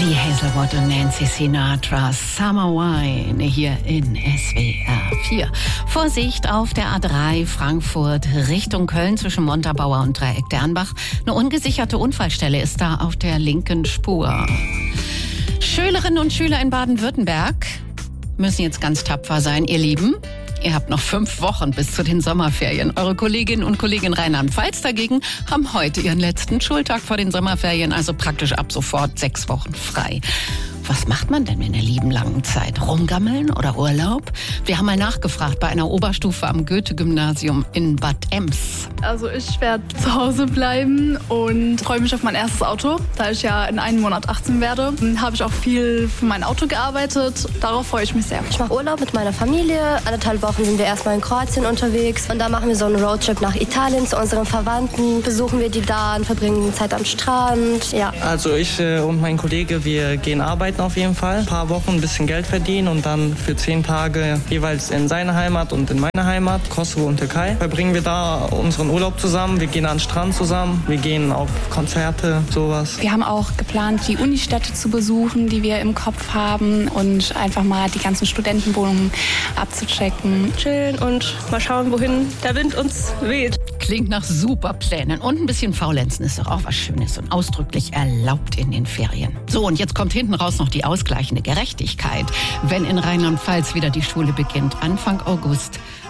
Lee Hazelwood und Nancy Sinatra, Summer Wine, hier in SWR 4. Vorsicht auf der A3 Frankfurt Richtung Köln zwischen Montabaur und Dreieck Dernbach. Eine ungesicherte Unfallstelle ist da auf der linken Spur. Schülerinnen und Schüler in Baden-Württemberg müssen jetzt ganz tapfer sein, ihr Lieben. Ihr habt noch 5 Wochen bis zu den Sommerferien. Eure Kolleginnen und Kollegen in Rheinland-Pfalz dagegen haben heute ihren letzten Schultag vor den Sommerferien, also praktisch ab sofort 6 Wochen frei. Was macht man denn in der lieben langen Zeit? Rumgammeln oder Urlaub? Wir haben mal nachgefragt bei einer Oberstufe am Goethe-Gymnasium in Bad Ems. Also ich werde zu Hause bleiben und freue mich auf mein erstes Auto. Da ich ja in einem Monat 18 werde, habe ich auch viel für mein Auto gearbeitet. Darauf freue ich mich sehr. Ich mache Urlaub mit meiner Familie. 1,5 Wochen sind wir erstmal in Kroatien unterwegs. Und dann machen wir so einen Roadtrip nach Italien zu unseren Verwandten. Besuchen wir die da und verbringen Zeit am Strand. Ja. Also ich und mein Kollege, wir gehen arbeiten auf jeden Fall. Ein paar Wochen ein bisschen Geld verdienen und dann für 10 Tage jeweils in seine Heimat und in meine Heimat, Kosovo und Türkei. Verbringen wir da unseren Urlaub zusammen. Wir gehen an den Strand zusammen. Wir gehen auf Konzerte, sowas. Wir haben auch geplant, die Unistädte zu besuchen, die wir im Kopf haben und einfach mal die ganzen Studentenwohnungen abzuchecken. Chillen und mal schauen, wohin der Wind uns weht. Klingt nach super Plänen. Und ein bisschen Faulenzen ist doch auch was Schönes und ausdrücklich erlaubt in den Ferien. So, und jetzt kommt hinten raus noch die ausgleichende Gerechtigkeit, wenn in Rheinland-Pfalz wieder die Schule beginnt, Anfang August.